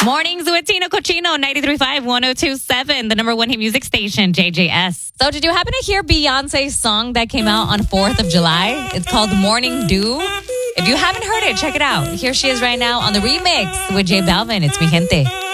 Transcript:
Mornings with Tina Cochino, 93.5, 102.7, the number one hit music station, JJS. So did you happen to hear Beyonce's song that came out on 4th of July? It's called Morning Dew. If you haven't heard it, check it out. Here she is right now on the remix with J Balvin. It's Mi Gente.